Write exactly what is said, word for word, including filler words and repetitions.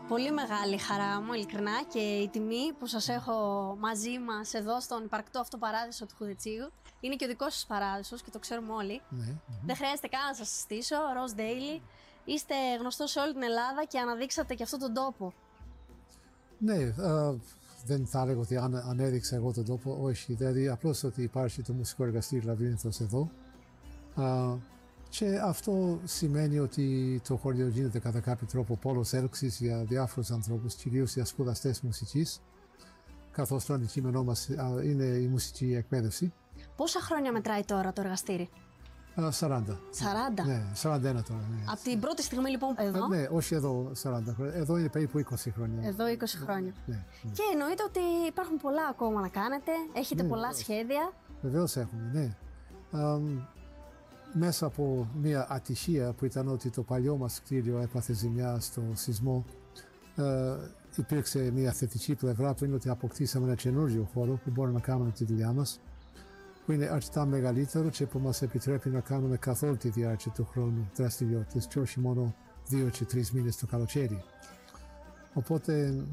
Πολύ μεγάλη χαρά μου, ειλικρινά, και η τιμή που σας έχω μαζί μας εδώ στον υπαρκτό αυτό παράδεισο του Χουδετσίου. Είναι και ο δικός σας παράδεισος και το ξέρουμε όλοι. Ναι. Δεν χρειάζεται καν να σας συστήσω. Rose Daily. Είστε γνωστός σε όλη την Ελλάδα και αναδείξατε και αυτόν τον τόπο. Ναι, α, δεν θα έλεγα ότι αν, ανέδειξα εγώ τον τόπο, όχι. Δηλαδή απλώς ότι υπάρχει το μουσικό εργαστήριο Λαβύρινθος εδώ. Α, και αυτό σημαίνει ότι το χωριό γίνεται κατά κάποιο τρόπο πόλος έλξης για διάφορους ανθρώπους, κυρίως για σπουδαστές μουσικής, καθώς το αντικείμενό μας είναι η μουσική εκπαίδευση. Πόσα χρόνια μετράει τώρα το εργαστήρι? Α, σαράντα. σαράντα. Ναι, σαράντα ένα τώρα. Ναι. Από την πρώτη στιγμή λοιπόν εδώ. Α, ναι, όχι εδώ σαράντα χρόνια. Εδώ είναι περίπου είκοσι χρόνια. Εδώ είκοσι χρόνια. Ναι, ναι. Και εννοείται ότι υπάρχουν πολλά ακόμα να κάνετε. Έχετε Ναι, πολλά βεβαίως. σχέδια. Βεβαίως έχουμε, ναι. Α, μέσα από μια ατυχία που ήταν ότι το παλιό μας κτίριο έπαθε ζημιά στο σεισμό, ε, υπήρξε μια θετική πλευρά που είναι ότι αποκτήσαμε ένα καινούριο χώρο που μπορούμε να κάνουμε τη δουλειά μας, που είναι αρκετά μεγαλύτερο και που μας επιτρέπει να κάνουμε καθ' όλη τη διάρκεια του χρόνου δραστηριότητες και όχι μόνο δύο και τρεις μήνες το καλοκαίρι. Οπότε